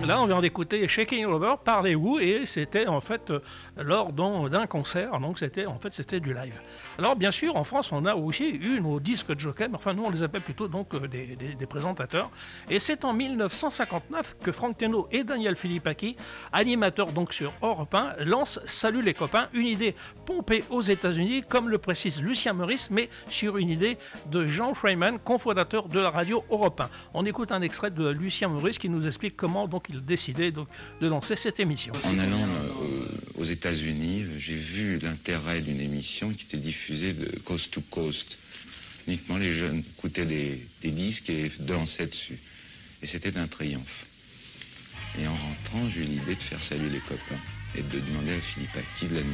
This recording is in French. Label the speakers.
Speaker 1: Là, on vient d'écouter Shaking All Over par les Who et c'était en fait lors d'un concert, donc c'était du live. Alors bien sûr, en France, on a aussi eu nos disques jockeys, mais enfin nous on les appelle plutôt donc des présentateurs. Et c'est en 1959 que Franck Thénault et Daniel Philippaki, animateurs donc sur Europe 1, lancent Salut les copains, une idée pompée aux États-Unis, comme le précise Lucien Meurice, mais sur une idée de Jean Freiman, cofondateur de la radio Europe 1. On écoute un extrait de Lucien Meurice qui nous explique comment donc il décidait donc de lancer cette émission.
Speaker 2: En allant aux États-Unis, j'ai vu l'intérêt d'une émission qui était diffusée de coast to coast. Uniquement les jeunes écoutaient des disques et dansaient dessus. Et c'était un triomphe. Et en rentrant, j'ai eu l'idée de faire Salut les copains et de demander à Philippaki de l'animer.